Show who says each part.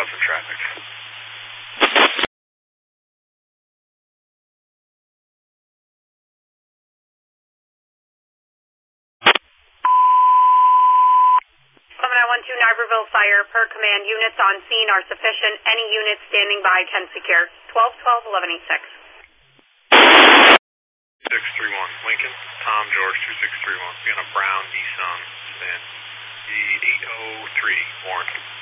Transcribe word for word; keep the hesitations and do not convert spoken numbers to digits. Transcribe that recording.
Speaker 1: causing traffic.
Speaker 2: one two Niberville Fire, per command, units on scene are sufficient. Any units standing by can secure. twelve twelve eleven eighty-six.
Speaker 1: six three one, Lincoln, Tom George two six three one. Be on a brown Nissan sedan. The eight oh three, Warren.